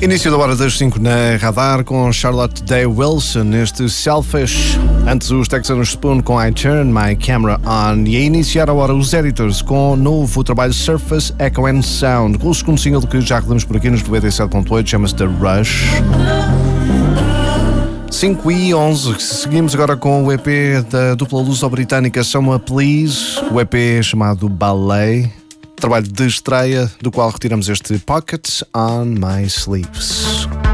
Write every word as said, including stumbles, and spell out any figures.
Início da hora das cinco na Radar com Charlotte Day Wilson neste Selfish. Antes os Texanos Spoon com I Turn My Camera On. E a iniciar a hora os Editors com o novo trabalho Surface Echo and Sound, com o segundo single que já rodamos por aqui nos noventa e sete ponto oito, chama-se The Rush. cinco e onze, seguimos agora com o E P da dupla luso-britânica Someone Please, o E P chamado Ballet, trabalho de estreia do qual retiramos este Pocket on My Sleeves.